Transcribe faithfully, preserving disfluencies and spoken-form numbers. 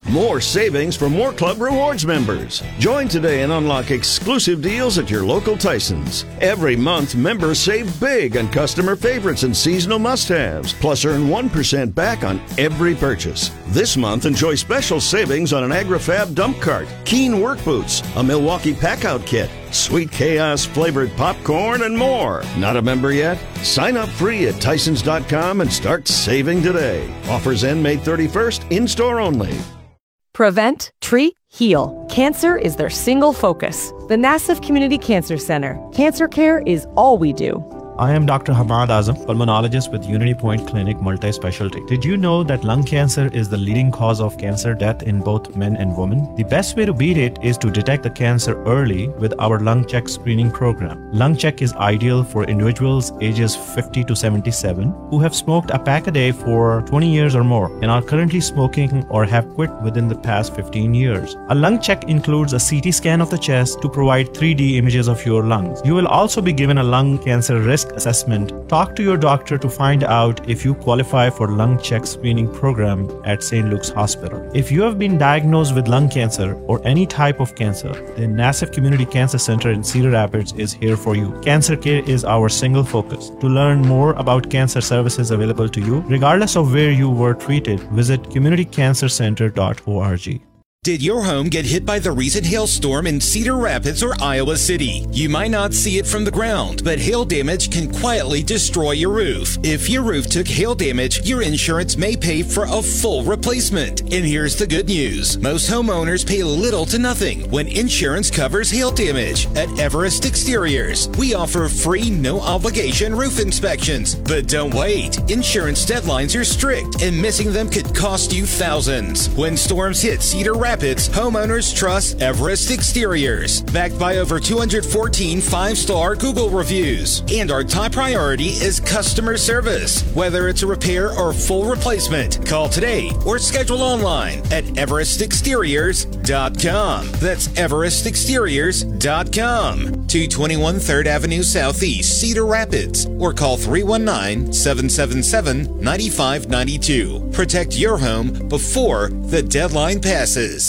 More savings for more Club Rewards members. Join today and unlock exclusive deals at your local Tyson's. Every month, members save big on customer favorites and seasonal must-haves, plus earn one percent back on every purchase. This month, enjoy special savings on an AgriFab dump cart, Keen work boots, a Milwaukee pack-out kit, Sweet Chaos flavored popcorn, and more. Not a member yet? Sign up free at Tysons dot com and start saving today. Offers end May thirty-first, in-store only. Prevent, treat, heal. Cancer is their single focus. The Nassif Community Cancer Center. Cancer care is all we do. I am Doctor Hamad Azam, pulmonologist with Unity Point Clinic Multi-Specialty. Did you know that lung cancer is the leading cause of cancer death in both men and women? The best way to beat it is to detect the cancer early with our Lung Check screening program. Lung Check is ideal for individuals ages fifty to seventy-seven who have smoked a pack a day for twenty years or more and are currently smoking or have quit within the past fifteen years. A lung check includes a C T scan of the chest to provide three D images of your lungs. You will also be given a lung cancer risk assessment. Talk to your doctor to find out if you qualify for Lung Check screening program at Saint Luke's Hospital. If you have been diagnosed with lung cancer or any type of cancer, the Nassif Community Cancer Center in Cedar Rapids is here for you. Cancer care is our single focus. To learn more about cancer services available to you, regardless of where you were treated, visit community cancer center dot org. Did your home get hit by the recent hailstorm in Cedar Rapids or Iowa City? You might not see it from the ground, but hail damage can quietly destroy your roof. If your roof took hail damage, your insurance may pay for a full replacement. And here's the good news. Most homeowners pay little to nothing when insurance covers hail damage. At Everest Exteriors, we offer free, no-obligation roof inspections. But don't wait. Insurance deadlines are strict, and missing them could cost you thousands. When storms hit Cedar Rapids, Rapids, homeowners trust Everest Exteriors. Backed by over two hundred fourteen five-star Google reviews. And our top priority is customer service. Whether it's a repair or full replacement, call today or schedule online at everest exteriors dot com. That's everest exteriors dot com. two twenty-one third Avenue Southeast, Cedar Rapids. Or call three one nine, seven seven seven, nine five nine two. Protect your home before the deadline passes.